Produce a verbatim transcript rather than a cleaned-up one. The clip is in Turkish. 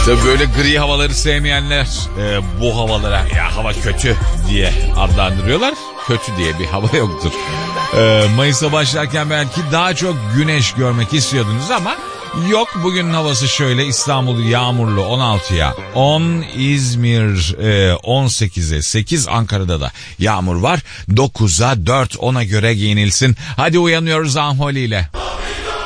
Tabii böyle gri havaları sevmeyenler e, bu havalara ya hava kötü diye adlandırıyorlar. Kötü diye bir hava yoktur. E, Mayıs'a başlarken belki daha çok güneş görmek istiyordunuz ama yok, bugünün havası şöyle: İstanbul yağmurlu on altıya on, İzmir e, on sekize sekiz, Ankara'da da yağmur var. dokuza dört, ona göre giyinilsin. Hadi uyanıyoruz Anholi ile.